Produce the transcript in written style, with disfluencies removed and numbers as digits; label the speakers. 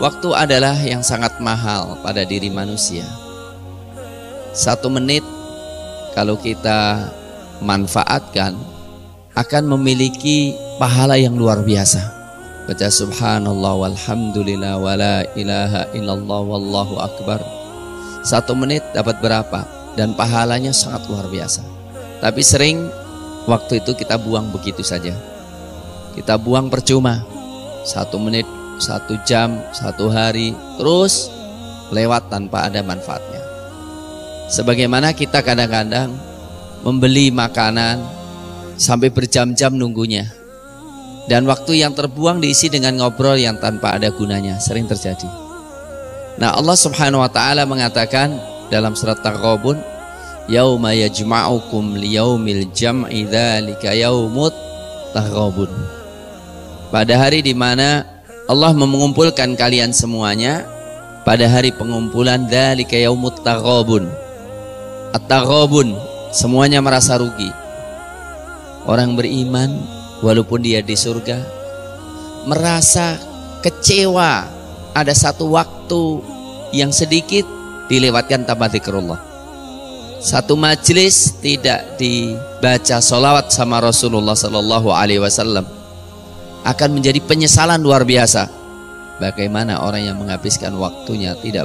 Speaker 1: Waktu adalah yang sangat mahal pada diri manusia. 1 menit kalau kita manfaatkan akan memiliki pahala yang luar biasa. Baca subhanallah walhamdulillah wala ilaha illallah wallahu akbar. 1 menit dapat berapa? Dan pahalanya sangat luar biasa. Tapi sering waktu itu kita buang begitu saja. Kita buang percuma. 1 menit, 1 jam, 1 hari terus lewat tanpa ada manfaatnya. Sebagaimana kita kadang-kadang membeli makanan sampai berjam-jam nunggunya, dan waktu yang terbuang diisi dengan ngobrol yang tanpa ada gunanya, sering terjadi. Nah, Allah Subhanahu wa taala mengatakan dalam surat Taghabun, yauma yajma'ukum liyaumil jam'i dzalika yaumut taghabun. Pada hari di mana Allah mengumpulkan kalian semuanya pada hari pengumpulan, dzalika yaumut taghabun. At-taghabun, semuanya merasa rugi. Orang beriman walaupun dia di surga merasa kecewa ada satu waktu yang sedikit dilewatkan tanpa zikrullah. 1 majelis tidak dibaca sholawat sama Rasulullah Sallallahu Alaihi Wasallam akan menjadi penyesalan luar biasa. Bagaimana orang yang menghabiskan waktunya tidak